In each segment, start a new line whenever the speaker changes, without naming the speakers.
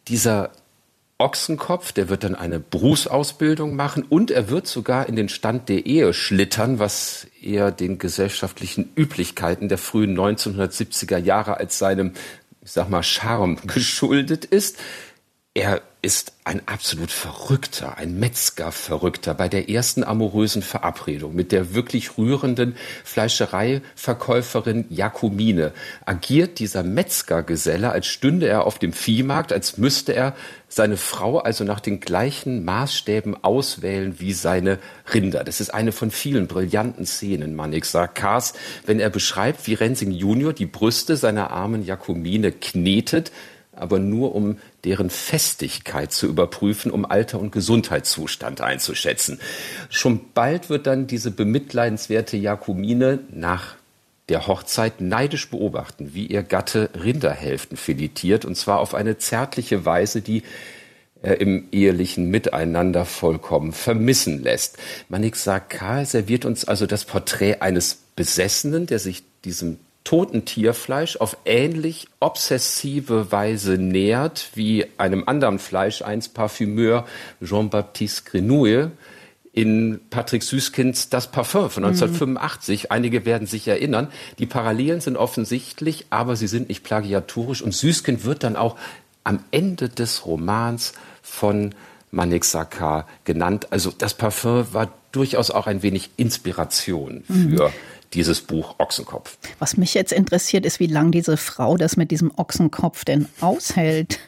Dieser Ochsenkopf, der wird dann eine Berufsausbildung machen und er wird sogar in den Stand der Ehe schlittern, was eher den gesellschaftlichen Üblichkeiten der frühen 1970er Jahre als seinem, ich sag mal, Charme geschuldet ist. Er ist ein absolut Verrückter, ein Metzger-Verrückter. Bei der ersten amorösen Verabredung mit der wirklich rührenden Fleischereiverkäuferin Jacomine agiert dieser Metzgergeselle, als stünde er auf dem Viehmarkt, als müsste er seine Frau also nach den gleichen Maßstäben auswählen wie seine Rinder. Das ist eine von vielen brillanten Szenen Manik Sarkars, wenn er beschreibt, wie Rensing Junior die Brüste seiner armen Jacomine knetet, aber nur um deren Festigkeit zu überprüfen, um Alter und Gesundheitszustand einzuschätzen. Schon bald wird dann diese bemitleidenswerte Jacomine nach der Hochzeit neidisch beobachten, wie ihr Gatte Rinderhälften filetiert, und zwar auf eine zärtliche Weise, die er im ehelichen Miteinander vollkommen vermissen lässt. Manik Sarkar serviert uns also das Porträt eines Besessenen, der sich diesem toten Tierfleisch auf ähnlich obsessive Weise nähert wie einem anderen Fleischeins-Parfümeur Jean-Baptiste Grenouille in Patrick Süskind's Das Parfum von 1985. Einige werden sich erinnern. Die Parallelen sind offensichtlich, aber sie sind nicht plagiatorisch. Und Süskind wird dann auch am Ende des Romans von Manik Sarkar genannt. Also das Parfum war durchaus auch ein wenig Inspiration für dieses Buch Ochsenkopf.
Was mich jetzt interessiert, ist, wie lange diese Frau das mit diesem Ochsenkopf denn aushält.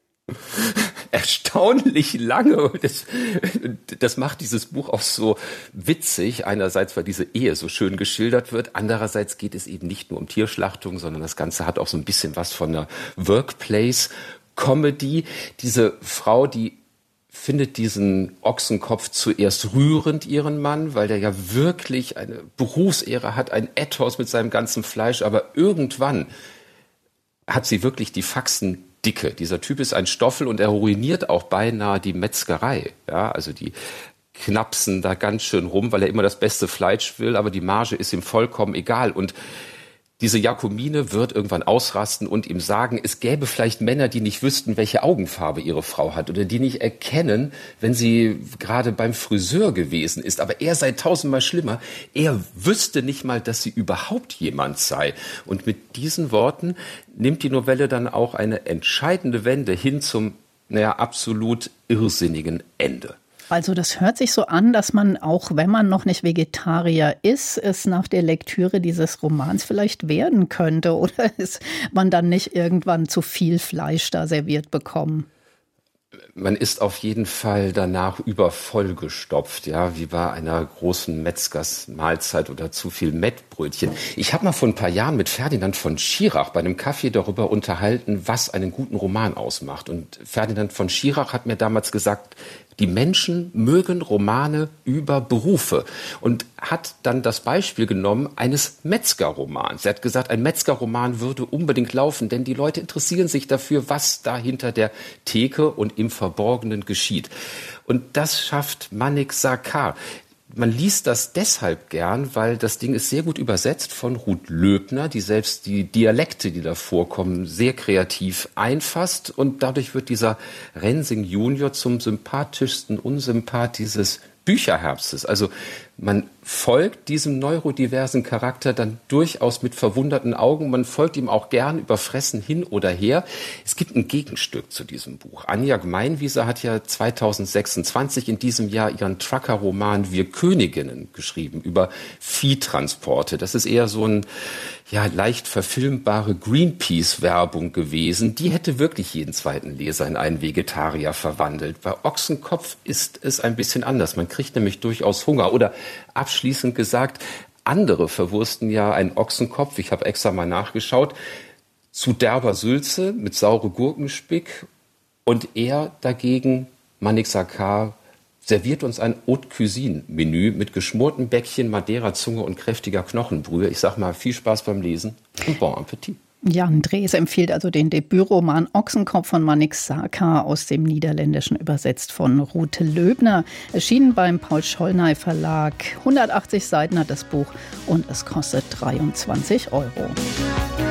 Erstaunlich lange. Das macht dieses Buch auch so witzig. Einerseits, weil diese Ehe so schön geschildert wird. Andererseits geht es eben nicht nur um Tierschlachtung, sondern das Ganze hat auch so ein bisschen was von einer Workplace-Comedy. Diese Frau, die findet diesen Ochsenkopf zuerst rührend, ihren Mann, weil der ja wirklich eine Berufsehre hat, ein Ethos mit seinem ganzen Fleisch. Aber irgendwann hat sie wirklich die Faxen dicke. Dieser Typ ist ein Stoffel und er ruiniert auch beinahe die Metzgerei. Ja, also die knapsen da ganz schön rum, weil er immer das beste Fleisch will, aber die Marge ist ihm vollkommen egal. Und diese Jacomine wird irgendwann ausrasten und ihm sagen, es gäbe vielleicht Männer, die nicht wüssten, welche Augenfarbe ihre Frau hat oder die nicht erkennen, wenn sie gerade beim Friseur gewesen ist. Aber er sei tausendmal schlimmer. Er wüsste nicht mal, dass sie überhaupt jemand sei. Und mit diesen Worten nimmt die Novelle dann auch eine entscheidende Wende hin zum, absolut irrsinnigen Ende.
Also das hört sich so an, dass man, auch wenn man noch nicht Vegetarier ist, es nach der Lektüre dieses Romans vielleicht werden könnte. Oder ist man dann nicht irgendwann zu viel Fleisch da serviert bekommen?
Man ist auf jeden Fall danach übervollgestopft, ja, wie bei einer großen Metzgersmahlzeit oder zu viel Mettbrötchen. Ich habe mal vor ein paar Jahren mit Ferdinand von Schirach bei einem Kaffee darüber unterhalten, was einen guten Roman ausmacht. Und Ferdinand von Schirach hat mir damals gesagt, die Menschen mögen Romane über Berufe und hat dann das Beispiel genommen eines Metzgerromans. Er hat gesagt, ein Metzgerroman würde unbedingt laufen, denn die Leute interessieren sich dafür, was da hinter der Theke und im Verborgenen geschieht. Und das schafft Manik Sarkar. Man liest das deshalb gern, weil das Ding ist sehr gut übersetzt von Ruth Löbner, die selbst die Dialekte, die da vorkommen, sehr kreativ einfasst. Und dadurch wird dieser Rensing Junior zum sympathischsten Unsympath dieses Bücherherbstes. Also man folgt diesem neurodiversen Charakter dann durchaus mit verwunderten Augen. Man folgt ihm auch gern überfressen hin oder her. Es gibt ein Gegenstück zu diesem Buch. Anja Gmeinwieser hat ja 2026 in diesem Jahr ihren Trucker-Roman Wir Königinnen geschrieben über Viehtransporte. Das ist eher so ein leicht verfilmbare Greenpeace-Werbung gewesen. Die hätte wirklich jeden zweiten Leser in einen Vegetarier verwandelt. Bei Ochsenkopf ist es ein bisschen anders. Man kriegt nämlich durchaus Hunger. Oder abschließend gesagt, andere verwursten ja einen Ochsenkopf, ich habe extra mal nachgeschaut, zu derber Sülze mit saure Gurkenspick. Und er dagegen, Manik Sarkar, serviert uns ein Haute Cuisine-Menü mit geschmorten Bäckchen, Madeira-Zunge und kräftiger Knochenbrühe. Ich sag mal, viel Spaß beim Lesen und bon Appetit.
Jan Drees empfiehlt also den Debütroman Ochsenkopf von Manik Sarkar, aus dem Niederländischen übersetzt von Ruth Löbner. Erschienen beim Paul Schollnay Verlag. 180 Seiten hat das Buch und es kostet 23 €.